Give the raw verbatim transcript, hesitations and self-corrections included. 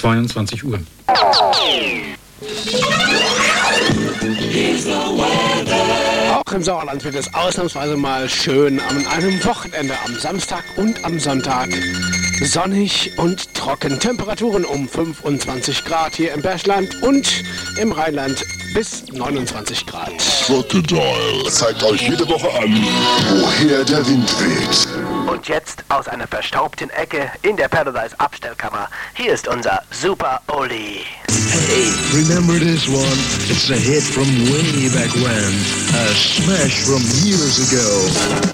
zweiundzwanzig Uhr. Auch im Sauerland wird es ausnahmsweise mal schön an einem Wochenende am Samstag und am Sonntag. Sonnig und trocken. Temperaturen um fünfundzwanzig Grad hier im Bergland und im Rheinland bis neunundzwanzig Grad. Crocodile zeigt euch jede Woche an, woher der Wind weht. Und jetzt aus einer verstaubten Ecke in der Paradise Abstellkammer. Hier ist unser Super Oli. Hey, remember this one? It's a hit from way back when. A smash from years ago.